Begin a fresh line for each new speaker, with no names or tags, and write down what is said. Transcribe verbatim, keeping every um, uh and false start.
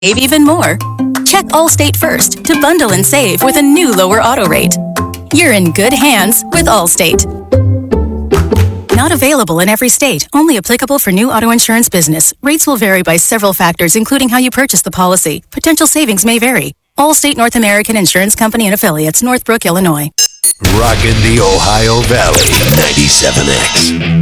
Save even more. Check Allstate first to bundle and save with a new lower auto rate. You're in good hands with Allstate. Not available in every state. Only applicable for new auto insurance business. Rates will vary by several factors, including how you purchase the policy. Potential savings may vary. Allstate North American Insurance Company and Affiliates, Northbrook, Illinois.
Rockin' the Ohio Valley, ninety-seven X.